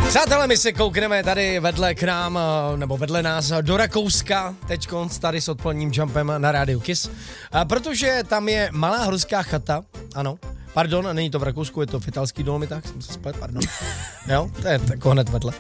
Přátelé, my se koukneme tady vedle k nám, nebo vedle nás do Rakouska, teďkonc tady s odpoledním jumpem na rádiu Kiss, protože tam je malá horská chata, ano, pardon, není to v Rakousku, je to v italských Dolomitách, jsem se splet, pardon, jo, to je tako hned vedle.